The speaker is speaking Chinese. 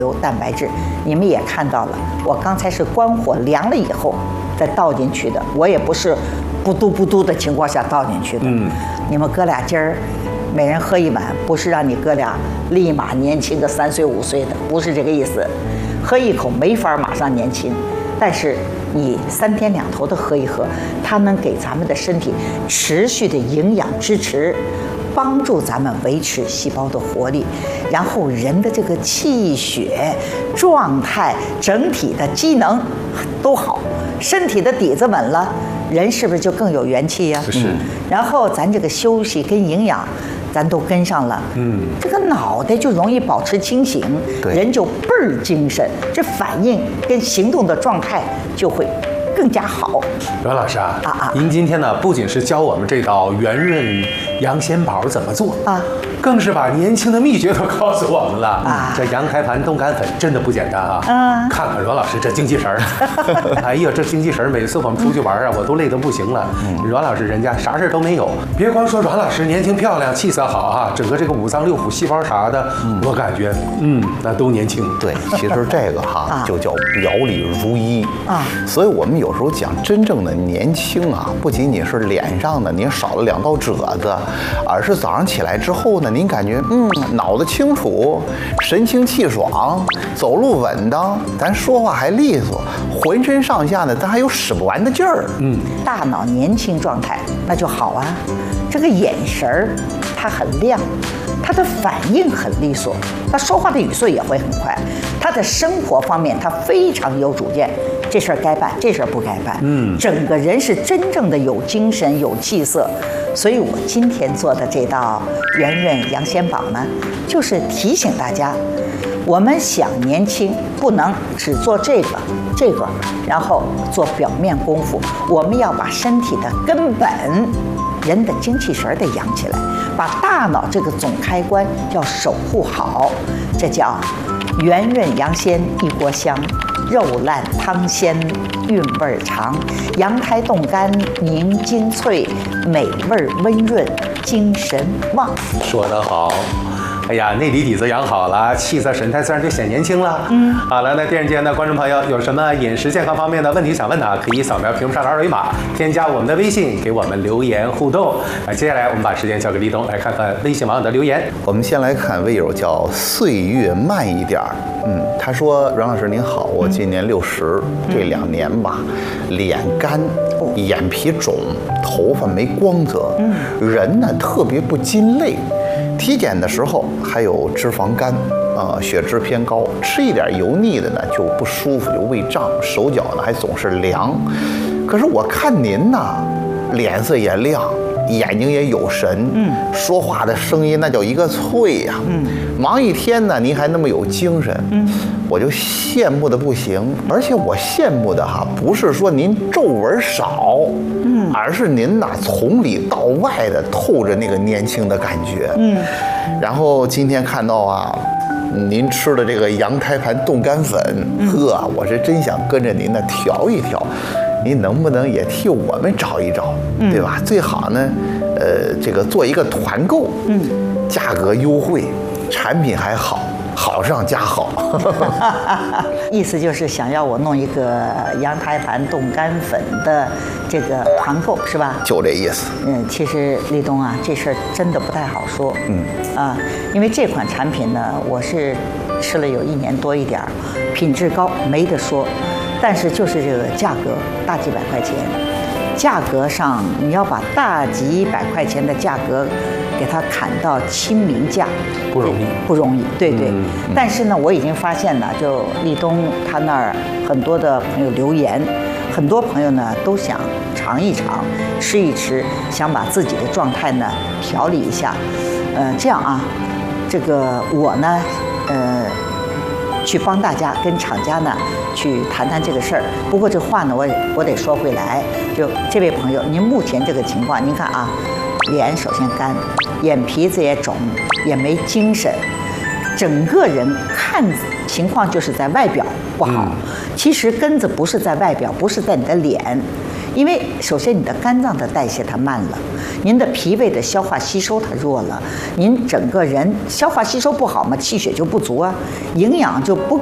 有蛋白质，你们也看到了，我刚才是关火凉了以后再倒进去的，我也不是不嘟不嘟的情况下倒进去的。你们哥俩今儿每人喝一碗，不是让你哥俩立马年轻个3岁5岁的，不是这个意思。喝一口没法马上年轻，但是你3天2头的喝一喝，它能给咱们的身体持续的营养支持。帮助咱们维持细胞的活力，然后人的这个气血状态、整体的机能都好，身体的底子稳了，人是不是就更有元气呀？ 是。 然后咱这个休息跟营养，咱都跟上了，这个脑袋就容易保持清醒，人就倍儿精神，这反应跟行动的状态就会更加好。 阮老师您今天呢不仅是教我们这道圆润羊鲜宝怎么做更是把年轻的秘诀都告诉我们了这羊胎盘冻干粉真的不简单看看阮老师这精气神儿，哎呀，这精气神儿，每次我们出去玩我都累得不行了。阮老师人家啥事都没有，别光说阮老师年轻漂亮、气色好整个这个5脏6腑细胞啥的，我感觉那都年轻。 对，其实这个就叫表里如一所以我们有时候讲真正的年轻不仅仅是脸上的您少了2道褶子，而是早上起来之后呢，您感觉脑子清楚，神清气爽，走路稳当，咱说话还利索，浑身上下呢咱还有使不完的劲儿。 大脑年轻状态那就好这个眼神儿它很亮，他的反应很利索，他说话的语速也会很快，他的生活方面他非常有主见，这事儿该办，这事儿不该办，整个人是真正的有精神有气色。所以我今天做的这道圆润羊鲜宝呢，就是提醒大家，我们想年轻不能只做这个，然后做表面功夫，我们要把身体的根本人的精气神得养起来，把大脑这个总开关要守护好，这叫圆润羊鲜一锅香，肉烂汤鲜韵味长，羊胎冻干凝精粹，美味温润精神旺。 说得好。哎呀，内里底子养好了，气色神态自然就显年轻了。好了，那电视间的观众朋友有什么饮食健康方面的问题想问可以扫描屏幕上的2维码，添加我们的微信，给我们留言互动。接下来我们把时间交给立冬，来看看微信网友的留言。 我们先来看微友叫岁月慢一点他说：阮老师您好，我今年60，这2年吧，脸干，眼皮肿，头发没光泽，人呢特别不筋累。体检的时候还有脂肪肝血脂偏高，吃一点油腻的呢就不舒服，就胃胀，手脚呢还总是凉。可是我看您呢，脸色也亮，眼睛也有神，说话的声音那叫一个脆呀，忙一天呢您还那么有精神，我就羡慕的不行。而且我羡慕的不是说您皱纹少，而是您从里到外的透着那个年轻的感觉。然后今天看到您吃的这个羊胎盘冻干粉，我是真想跟着您调一调，您能不能也替我们找一找，对吧？最好呢，这个做一个团购，价格优惠，产品还好，好上加好。 意思就是想要我弄一个羊胎盘冻干粉的这个团购是吧？ 就这意思。 其实立冬这事儿真的不太好说。因为这款产品呢，我是吃了有1年多一点儿，品质高没得说，但是就是这个价格大几百块钱，价格上你要把大几百块钱的价格给它砍到亲民价，不容易。对。但是呢，我已经发现了，就立冬他那儿很多的朋友留言，很多朋友呢都想尝一尝，吃一吃，想把自己的状态呢调理一下。这样这个我呢，去帮大家跟厂家呢去谈谈这个事儿。不过这话呢，我得说回来，就这位朋友，您目前这个情况，您看脸首先干，眼皮子也肿，也没精神，整个人看情况就是在外表不好。其实根子不是在外表，不是在你的脸，因为首先你的肝脏的代谢它慢了， 您的脾胃的消化吸收它弱了，您整个人消化吸收不好嘛，气血就不足啊，营养就不